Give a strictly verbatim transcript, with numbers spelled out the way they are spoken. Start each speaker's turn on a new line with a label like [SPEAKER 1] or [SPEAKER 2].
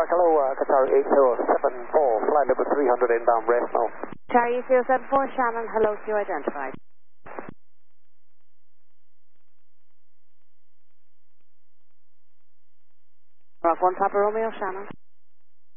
[SPEAKER 1] hello, uh, Qatar eight zero seven four, flight level three hundred inbound, rest now.
[SPEAKER 2] Qatar eight zero seven four, Shannon, hello, to you identified. Rock one, Papa Romeo, Shannon.